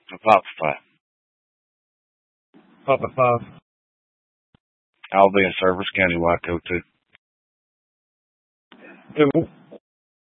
Papa 5. Papa 5. I'll be in Service County, Waco, too.